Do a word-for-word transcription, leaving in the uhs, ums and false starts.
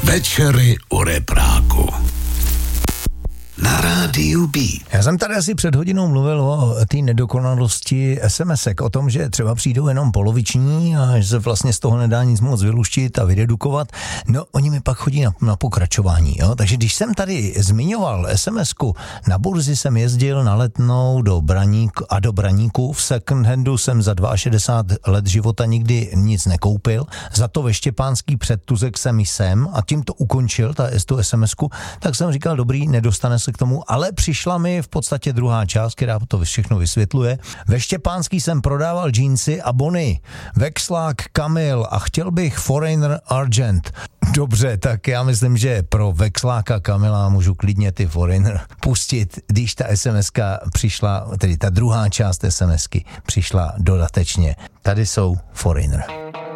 Večery u repráku. Na rádiu Beat. Já jsem tady asi před hodinou mluvil o té nedokonalosti SMSek, o tom, že třeba přijdou jenom poloviční a že se vlastně z toho nedá nic moc vyluštit a vyredukovat. No, oni mi pak chodí na, na pokračování, jo? Takže když jsem tady zmiňoval SMSku, na burzy jsem jezdil na Letnou do Braníku a do Braníku, v second handu jsem za šedesát dva let života nikdy nic nekoupil, za to ve Štěpánský předtuzek jsem jsem a tím to ukončil, ta, tu SMSku, tak jsem říkal, dobrý, nedostane se k tomu, ale přišla mi v podstatě druhá část, která to všechno vysvětluje. Ve Štěpánský jsem prodával džínsy a bony, Vexlák, Kamil a chtěl bych Foreigner Argent. Dobře, tak já myslím, že pro Vexláka Kamila můžu klidně ty Foreigner pustit, když ta SMSka přišla, tedy ta druhá část SMSky přišla dodatečně. Tady jsou Foreigner.